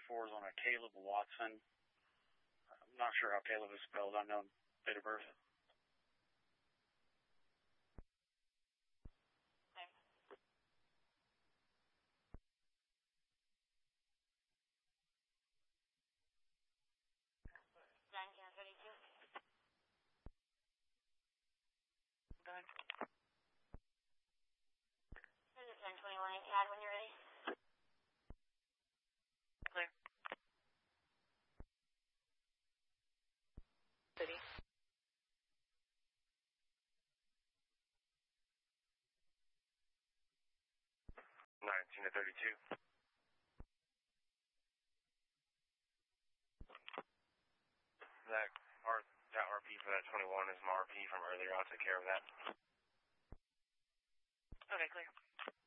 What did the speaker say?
24 is on a Caleb Watson. I'm not sure how Caleb is spelled. Unknown date of birth. Done. This is 1021 ATAD when you're ready. Clear. City. 19 to 32. That RP for that 21 is my RP from earlier. I'll take care of that. Okay, clear.